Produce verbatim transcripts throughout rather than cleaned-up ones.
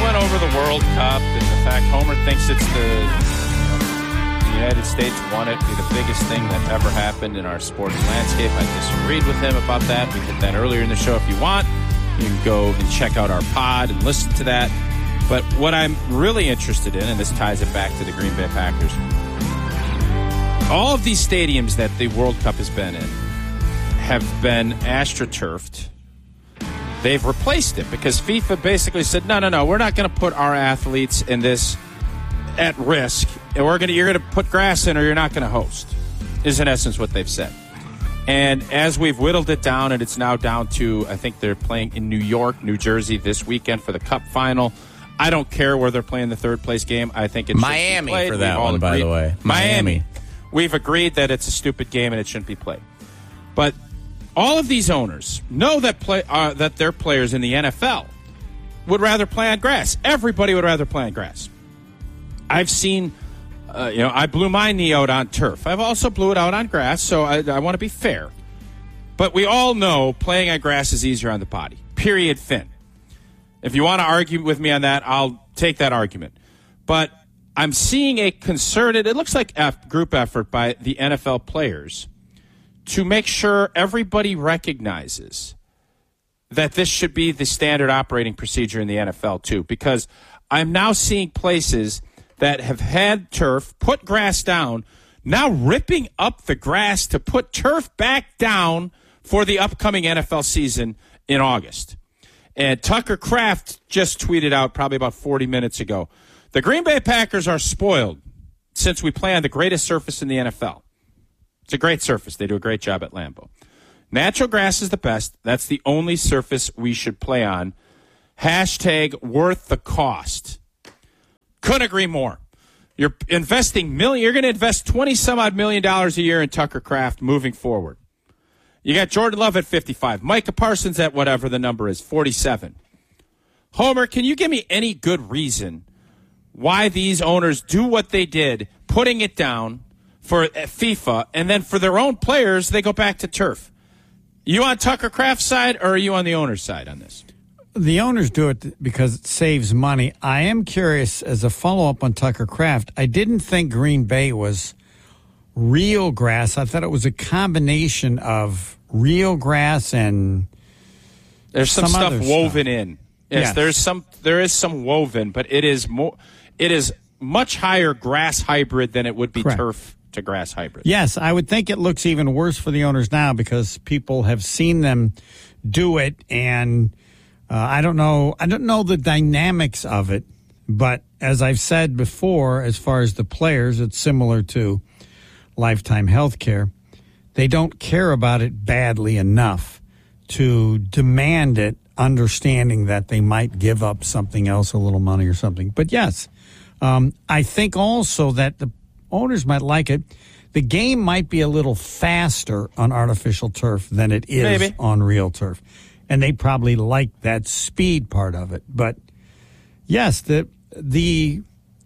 went over the World Cup and the fact Homer thinks it's the, you know, the United States won it, be the biggest thing that ever happened in our sports landscape. I disagreed with him about that. We did that earlier in the show. If you want, you can go and check out our pod and listen to that. But what I'm really interested in, and this ties it back to the Green Bay Packers, all of these stadiums that the World Cup has been in have been astroturfed. They've replaced it because FIFA basically said, no, no, no, we're not going to put our athletes in this at risk. And we're going to, you're going to put grass in or you're not going to host, is in essence what they've said. And as we've whittled it down, and it's now down to, I think they're playing in New York, New Jersey this weekend for the Cup final. I don't care where they're playing the third place game. I think it's Miami for that one, by the way. Miami. Miami. We've agreed that it's a stupid game and it shouldn't be played. But all of these owners know that play uh, that their players in the N F L would rather play on grass. Everybody would rather play on grass. I've seen, uh, you know, I blew my knee out on turf. I've also blew it out on grass, so I, I want to be fair. But we all know playing on grass is easier on the body. Period. Fin. If you want to argue with me on that, I'll take that argument. But I'm seeing a concerted, it looks like a group effort by the N F L players to make sure everybody recognizes that this should be the standard operating procedure in the N F L too. Because I'm now seeing places that have had turf, put grass down, now ripping up the grass to put turf back down for the upcoming N F L season in August. And Tucker Kraft just tweeted out probably about forty minutes ago, the Green Bay Packers are spoiled since we play on the greatest surface in the N F L. It's a great surface. They do a great job at Lambeau. Natural grass is the best. That's the only surface we should play on. Hashtag worth the cost. Couldn't agree more. You're investing million. You're going to invest twenty some odd million dollars a year in Tucker Kraft moving forward. You got Jordan Love at fifty-five. Micah Parsons at whatever the number is, forty-seven. Homer, can you give me any good reason why these owners do what they did, putting it down for FIFA, and then for their own players, they go back to turf? You on Tucker Kraft's side, or are you on the owner's side on this? The owners do it because it saves money. I am curious, as a follow-up on Tucker Kraft, I didn't think Green Bay was real grass. I thought it was a combination of real grass and there's some, some stuff woven stuff. in. Yes, yes, there's some. There is some woven, but it is more. It is much higher grass hybrid than it would be Correct. turf to grass hybrid. Yes, I would think it looks even worse for the owners now because people have seen them do it, and uh, I don't know. I don't know the dynamics of it, but as I've said before, as far as the players, it's similar to Lifetime Healthcare. They don't care about it badly enough to demand it, understanding that they might give up something else, a little money or something. But yes, um, I think also that the owners might like it. The game might be a little faster on artificial turf than it is Maybe. on real turf. And they probably like that speed part of it. But yes, the the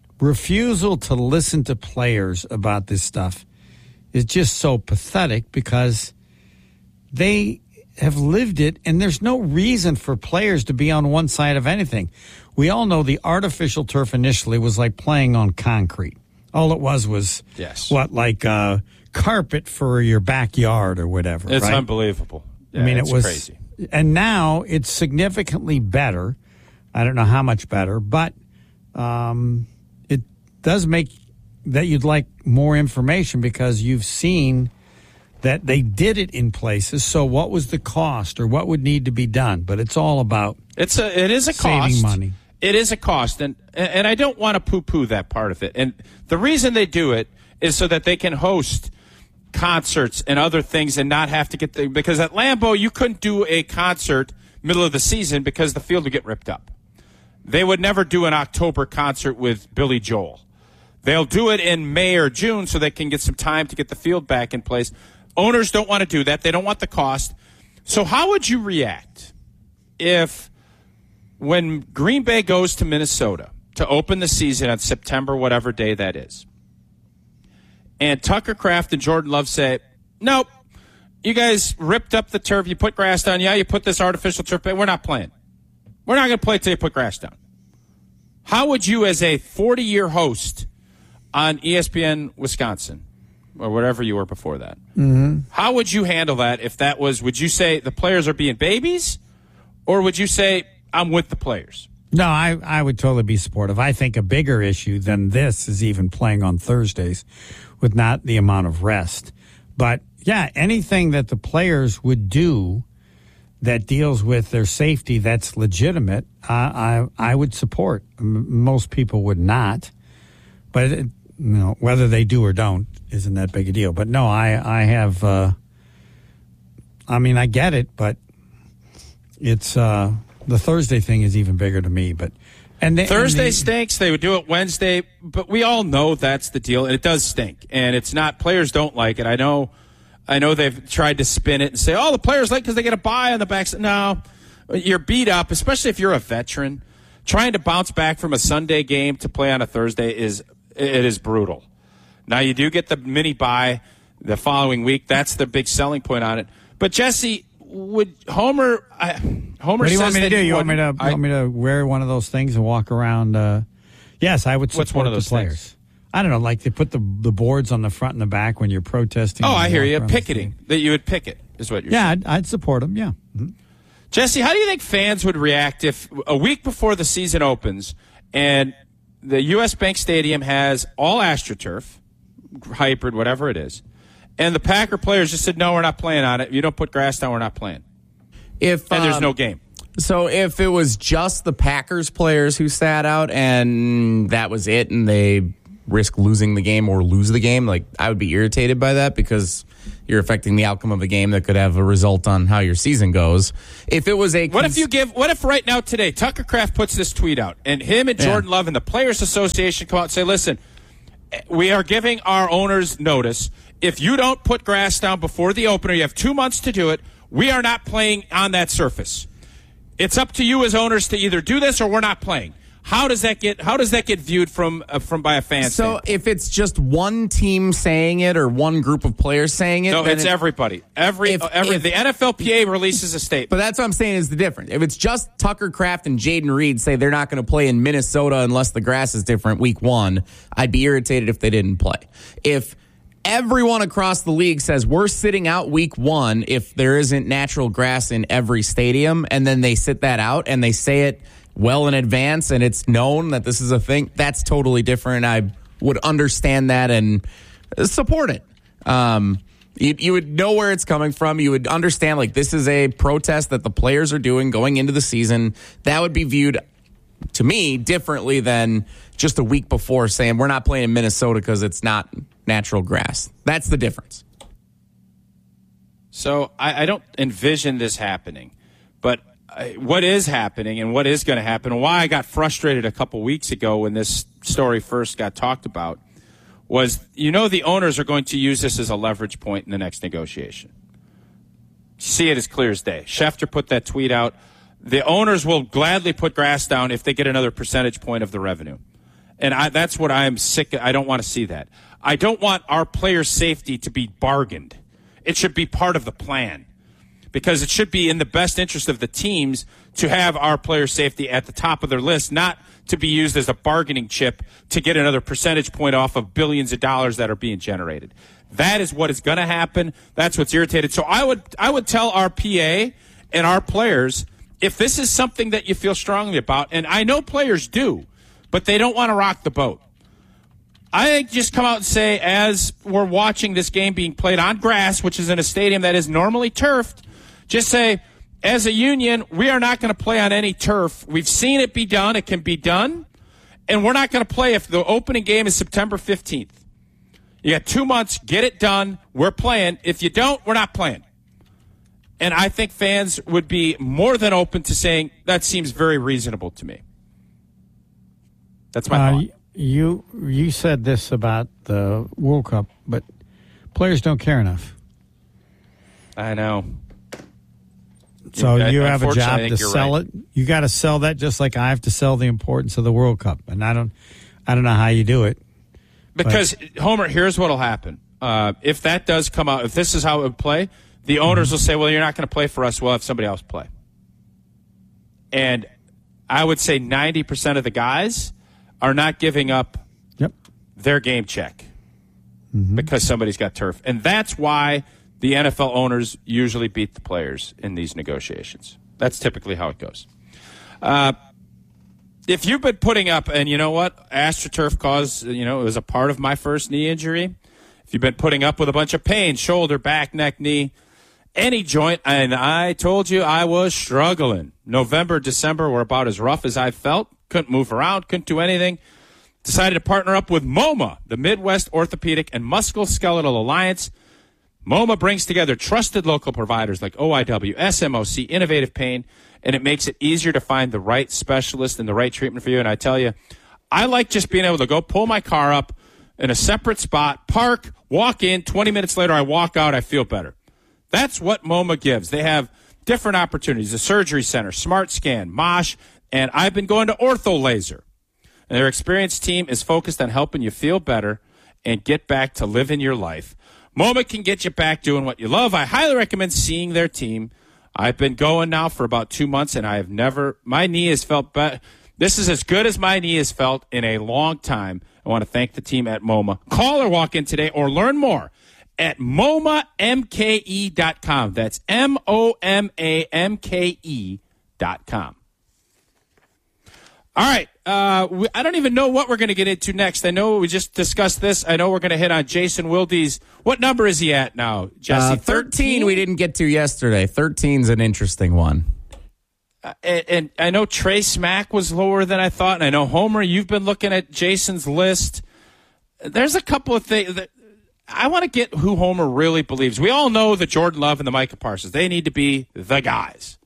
refusal to listen to players about this stuff is just so pathetic because they have lived it, and there's no reason for players to be on one side of anything. We all know the artificial turf initially was like playing on concrete. All it was was, yes. what, like uh, carpet for your backyard or whatever. It's right? unbelievable. Yeah, I mean, it's it was crazy. And now it's significantly better. I don't know how much better, but um, it does make that you'd like more information because you've seen that they did it in places. So what was the cost or what would need to be done? But it's all about it's a it is a saving cost. money. It is a cost, and and I don't want to poo-poo that part of it. And the reason they do it is so that they can host concerts and other things and not have to get the because at Lambeau you couldn't do a concert middle of the season because the field would get ripped up. They would never do an October concert with Billy Joel. They'll do it in May or June so they can get some time to get the field back in place. Owners don't want to do that. They don't want the cost. So how would you react if when Green Bay goes to Minnesota to open the season on September, whatever day that is, and Tucker Kraft and Jordan Love say, nope, you guys ripped up the turf, you put grass down, yeah, you put this artificial turf, but we're not playing. We're not going to play until you put grass down. How would you, as a forty-year host on E S P N Wisconsin, or whatever you were before that, mm-hmm. how would you handle that if that was, would you say the players are being babies, or would you say I'm with the players? No, I, I would totally be supportive. I think a bigger issue than this is even playing on Thursdays with not the amount of rest. But, yeah, anything that the players would do that deals with their safety that's legitimate, I, I, I would support. M- most people would not. But, it, you know, whether they do or don't isn't that big a deal. But, no, I, I have, uh, I mean, I get it, but it's, uh, the Thursday thing is even bigger to me. But and they, Thursday and they, stinks. They would do it Wednesday, but we all know that's the deal, and it does stink. And it's not, players don't like it. I know, I know they've tried to spin it and say, oh, the players like because they get a bye on the back. No, you're beat up, especially if you're a veteran. Trying to bounce back from a Sunday game to play on a Thursday is it is brutal. Now you do get the mini bye the following week. That's the big selling point on it. But Jesse, would Homer? I, Homer what do you says want me to do? You want me to I, want me to wear one of those things and walk around? Uh, yes, I would support what's one of those the players. Things? I don't know, like they put the the boards on the front and the back when you're protesting. Oh, I hear you. Picketing that you would picket is what you're yeah, saying. Yeah, I'd, I'd support them. Yeah. Mm-hmm. Jesse, how do you think fans would react if a week before the season opens and the U S Bank Stadium has all AstroTurf, hybrid, whatever it is, and the Packer players just said, no, we're not playing on it. If you don't put grass down, we're not playing. If And there's um, no game. So if it was just the Packers players who sat out and that was it and they risk losing the game or lose the game, like I would be irritated by that because you're affecting the outcome of a game that could have a result on how your season goes. If it was a... What cons- if you give... What if right now today Tucker Kraft puts this tweet out and him and Jordan yeah. Love and the Players Association come out and say, listen, we are giving our owners notice. If you don't put grass down before the opener, you have two months to do it. We are not playing on that surface. It's up to you as owners to either do this or we're not playing. How does that get? How does that get viewed from uh, from by a fan? So standpoint? If it's just one team saying it or one group of players saying it, no, then it's it, everybody. Every if, every if, the N F L P A releases a statement. But that's what I'm saying is the difference. If it's just Tucker Kraft and Jaden Reed say they're not going to play in Minnesota unless the grass is different week one, I'd be irritated if they didn't play. If everyone across the league says we're sitting out week one if there isn't natural grass in every stadium, and then they sit that out and they say it well in advance and it's known that this is a thing, that's totally different. I would understand that and support it. Um, you, you would know where it's coming from. You would understand, like, this is a protest that the players are doing going into the season. That would be viewed, to me, differently than just a week before saying we're not playing in Minnesota because it's not natural grass. That's the difference. So I, I don't envision this happening, but I, what is happening and what is going to happen, and why I got frustrated a couple weeks ago when this story first got talked about, was, you know, the owners are going to use this as a leverage point in the next negotiation. See it as clear as day. Schefter put that tweet out. The owners will gladly put grass down if they get another percentage point of the revenue. And I, that's what I'm sick of. I don't want to see that. I don't want our players' safety to be bargained. It should be part of the plan, because it should be in the best interest of the teams to have our player safety at the top of their list, not to be used as a bargaining chip to get another percentage point off of billions of dollars that are being generated. That is what is going to happen. That's what's irritated. So I would I would tell our P A and our players, if this is something that you feel strongly about, and I know players do, but they don't want to rock the boat, I think just come out and say, as we're watching this game being played on grass, which is in a stadium that is normally turfed, just say, as a union, we are not going to play on any turf. We've seen it be done. It can be done. And we're not going to play if the opening game is September fifteenth. You got two months. Get it done. We're playing. If you don't, we're not playing. And I think fans would be more than open to saying, that seems very reasonable to me. That's my uh, thought. You, you said this about the World Cup, but players don't care enough. I know. So I, you have a job to right. sell it. You got to sell that just like I have to sell the importance of the World Cup. And I don't, I don't know how you do it. Because, but. Homer, here's what will happen. Uh, if that does come out, if this is how it would play, the owners mm-hmm. will say, well, you're not going to play for us. We'll have somebody else play. And I would say ninety percent of the guys are not giving up Yep. their game check mm-hmm. because somebody's got turf. And that's why the N F L owners usually beat the players in these negotiations. That's typically how it goes. Uh, if you've been putting up, and you know what, AstroTurf caused, you know, it was a part of my first knee injury. If you've been putting up with a bunch of pain, shoulder, back, neck, knee, any joint, and I told you I was struggling. November, December were about as rough as I felt. Couldn't move around, couldn't do anything. Decided to partner up with MoMA, the Midwest Orthopedic and Musculoskeletal Alliance. MoMA brings together trusted local providers like O I W, S M O C, Innovative Pain, and it makes it easier to find the right specialist and the right treatment for you. And I tell you, I like just being able to go pull my car up in a separate spot, park, walk in, twenty minutes later I walk out, I feel better. That's what MoMA gives. They have different opportunities, the Surgery Center, Smart Scan, Mosh, and I've been going to Ortho Laser. And their experienced team is focused on helping you feel better and get back to living your life. MoMA can get you back doing what you love. I highly recommend seeing their team. I've been going now for about two months, and I have never, my knee has felt better. This is as good as my knee has felt in a long time. I want to thank the team at MoMA. Call or walk in today or learn more at M O M A M K E dot com. That's M O M A M K E dot com. All right. Uh, we, I don't even know what we're going to get into next. I know we just discussed this. I know we're going to hit on Jason Wilde's. What number is he at now, Jesse? Uh, thirteen we didn't get to yesterday. thirteen's an interesting one. Uh, and, and I know Trace Mack was lower than I thought. And I know, Homer, you've been looking at Jason's list. There's a couple of things that I want to get who Homer really believes. We all know that Jordan Love and the Micah Parsons, they need to be the guys.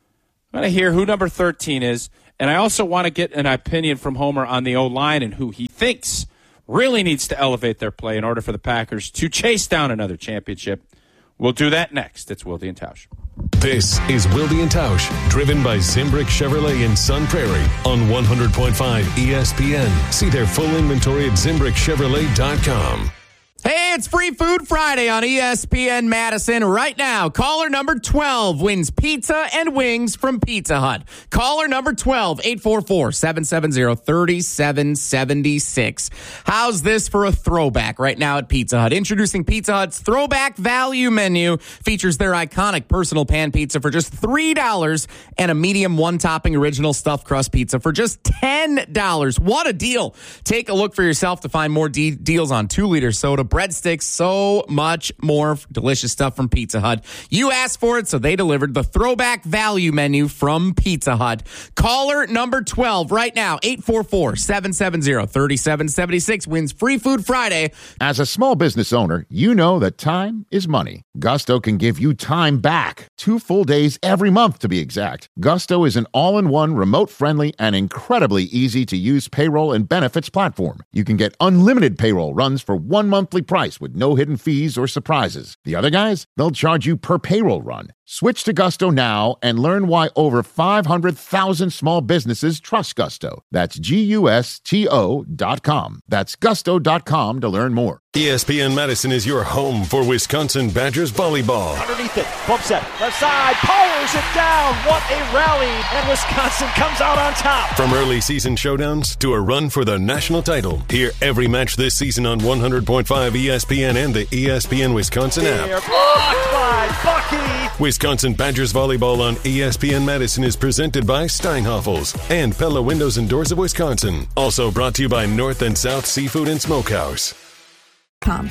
I want to hear who number thirteen is. And I also want to get an opinion from Homer on the O-line and who he thinks really needs to elevate their play in order for the Packers to chase down another championship. We'll do that next. It's Wilde and Tausch. This is Wilde and Tausch, driven by Zimbrick Chevrolet in Sun Prairie on one hundred point five E S P N. See their full inventory at Zimbrick Chevrolet dot com. Hey, it's Free Food Friday on E S P N Madison. Right now, caller number twelve wins pizza and wings from Pizza Hut. Caller number twelve, eight four four, seven seven zero, three seven seven six. How's this for a throwback right now at Pizza Hut? Introducing Pizza Hut's Throwback Value Menu. Features their iconic personal pan pizza for just three dollars and a medium one-topping original stuffed crust pizza for just ten dollars. What a deal. Take a look for yourself to find more de- deals on two-liter soda, breadsticks, so much more delicious stuff from Pizza Hut. You asked for it, so they delivered the Throwback Value Menu from Pizza Hut. Caller number twelve right now, eight four four, seven seven zero, three seven seven six, wins Free Food Friday. As a small business owner, you know that time is money. Gusto can give you time back. Two full days every month, to be exact. Gusto is an all-in-one, remote-friendly, and incredibly easy-to-use payroll and benefits platform. You can get unlimited payroll runs for one monthly price with no hidden fees or surprises. The other guys, they'll charge you per payroll run. Switch to Gusto now and learn why over five hundred thousand small businesses trust Gusto. That's G U S T O dot com. That's gusto dot com to learn more. E S P N Madison is your home for Wisconsin Badgers volleyball. Underneath it, bump set, left side, powers it down. What a rally, and Wisconsin comes out on top. From early season showdowns to a run for the national title, hear every match this season on one hundred point five E S P N and the E S P N Wisconsin app. They're blocked by Bucky. Wisconsin Badgers volleyball on E S P N Madison is presented by Steinhoffels and Pella Windows and Doors of Wisconsin. Also brought to you by North and South Seafood and Smokehouse. Com.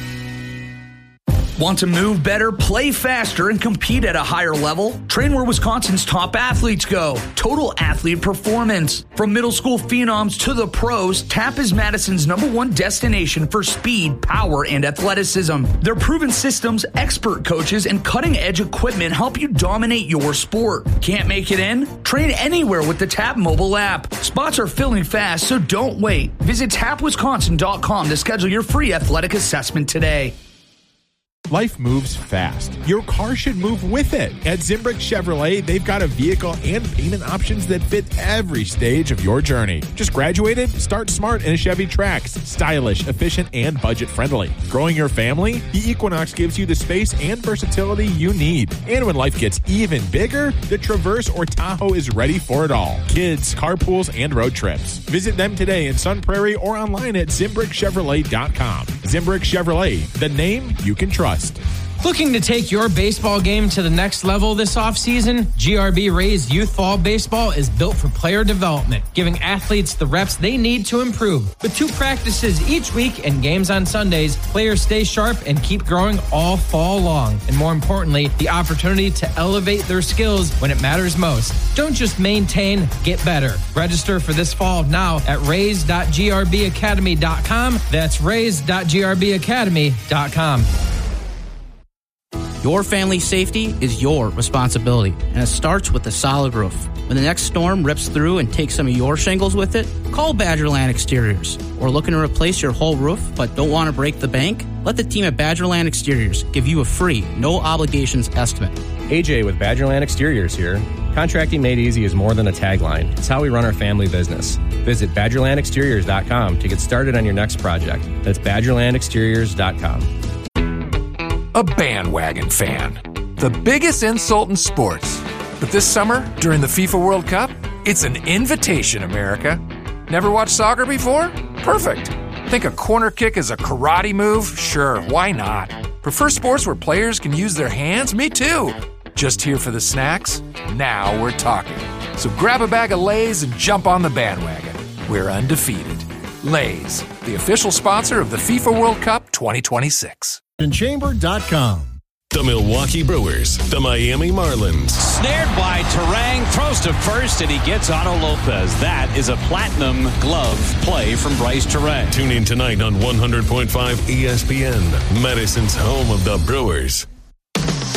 Want to move better, play faster, and compete at a higher level? Train where Wisconsin's top athletes go. Total Athlete Performance. From middle school phenoms to the pros, T A P is Madison's number one destination for speed, power, and athleticism. Their proven systems, expert coaches, and cutting-edge equipment help you dominate your sport. Can't make it in? Train anywhere with the T A P mobile app. Spots are filling fast, so don't wait. Visit tap wisconsin dot com to schedule your free athletic assessment today. Life moves fast. Your car should move with it. At Zimbrick Chevrolet, they've got a vehicle and payment options that fit every stage of your journey. Just graduated? Start smart in a Chevy Trax. Stylish, efficient, and budget-friendly. Growing your family? The Equinox gives you the space and versatility you need. And when life gets even bigger, the Traverse or Tahoe is ready for it all. Kids, carpools, and road trips. Visit them today in Sun Prairie or online at Zimbrick Chevrolet dot com. Zimbrick Chevrolet, the name you can trust. Looking to take your baseball game to the next level this offseason? G R B Rays Youth Fall Baseball is built for player development, giving athletes the reps they need to improve. With two practices each week and games on Sundays, players stay sharp and keep growing all fall long. And more importantly, the opportunity to elevate their skills when it matters most. Don't just maintain, get better. Register for this fall now at rays dot g r b academy dot com. That's rays dot g r b academy dot com. Your family's safety is your responsibility, and it starts with a solid roof. When the next storm rips through and takes some of your shingles with it, call Badgerland Exteriors. Or looking to replace your whole roof but don't want to break the bank? Let the team at Badgerland Exteriors give you a free, no-obligations estimate. A J with Badgerland Exteriors here. Contracting made easy is more than a tagline. It's how we run our family business. Visit badgerland exteriors dot com to get started on your next project. That's badgerland exteriors dot com. A bandwagon fan. The biggest insult in sports. But this summer, during the FIFA World Cup, it's an invitation, America. Never watched soccer before? Perfect. Think a corner kick is a karate move? Sure, why not? Prefer sports where players can use their hands? Me too. Just here for the snacks? Now we're talking. So grab a bag of Lay's and jump on the bandwagon. We're undefeated. Lay's, the official sponsor of the FIFA World Cup twenty twenty-six. chamber dot com. The Milwaukee Brewers, the Miami Marlins. Snared by Terang, throws to first, and he gets Otto Lopez. That is a platinum glove play from Bryce Terang. Tune in tonight on one hundred point five E S P N, Madison's home of the Brewers.